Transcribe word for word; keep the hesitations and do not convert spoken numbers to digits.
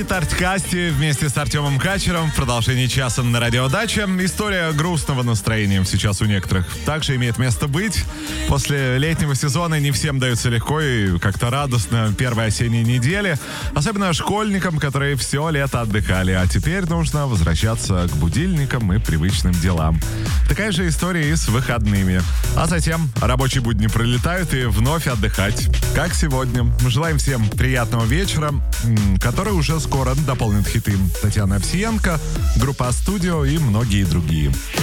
Это Артькасти вместе с Артемом Качером в продолжении часа на Радио Дача. История грустного настроения сейчас у некоторых также имеет место быть. После летнего сезона не всем дается легко и как-то радостно первой осенней недели. Особенно школьникам, которые все лето отдыхали. А теперь нужно возвращаться к будильникам и привычным делам. Такая же история и с выходными. А затем рабочие будни пролетают и вновь отдыхать. Как сегодня. Мы желаем всем приятного вечера, который уже скоро дополнит хиты Татьяны Овсиенко, группа «Студио» и многие другие.